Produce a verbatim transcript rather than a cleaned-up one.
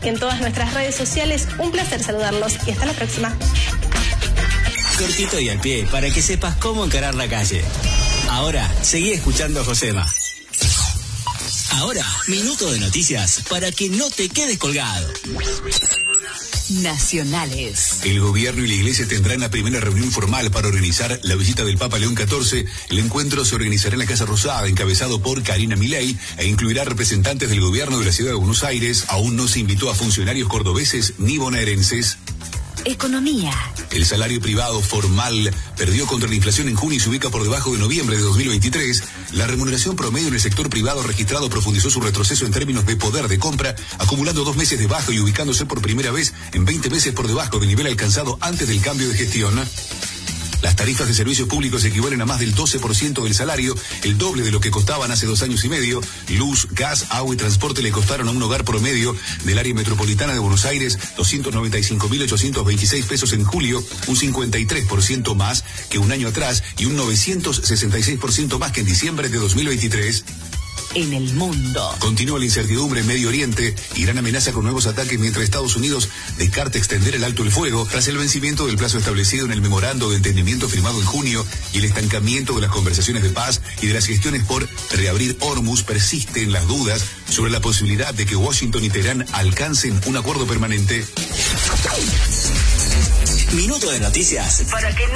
y en todas nuestras redes sociales. Un placer saludarlos y hasta la próxima. Cortito y al pie, para que sepas cómo encarar la calle. Ahora, seguí escuchando a Josema. Ahora, minuto de noticias para que no te quedes colgado. Nacionales. El gobierno y la iglesia tendrán la primera reunión formal para organizar la visita del Papa León catorce. El encuentro se organizará en la Casa Rosada, encabezado por Karina Milei, e incluirá representantes del gobierno de la ciudad de Buenos Aires. Aún no se invitó a funcionarios cordobeses ni bonaerenses. Economía. El salario privado formal perdió contra la inflación en junio y se ubica por debajo de noviembre de dos mil veintitrés. La remuneración promedio en el sector privado registrado profundizó su retroceso en términos de poder de compra, acumulando dos meses de bajo y ubicándose por primera vez en veinte meses por debajo del nivel alcanzado antes del cambio de gestión. Las tarifas de servicios públicos equivalen a más del doce por ciento del salario, el doble de lo que costaban hace dos años y medio. Luz, gas, agua y transporte le costaron a un hogar promedio del área metropolitana de Buenos Aires doscientos noventa y cinco mil ochocientos veintiséis pesos en julio, un cincuenta y tres por ciento más que un año atrás y un novecientos sesenta y seis por ciento más que en diciembre de dos mil veintitrés. En el mundo. Continúa la incertidumbre en Medio Oriente. Irán amenaza con nuevos ataques mientras Estados Unidos descarta extender el alto el fuego tras el vencimiento del plazo establecido en el memorando de entendimiento firmado en junio y el estancamiento de las conversaciones de paz y de las gestiones por reabrir Hormuz. Persisten las dudas sobre la posibilidad de que Washington y Teherán alcancen un acuerdo permanente. Minuto de noticias para que no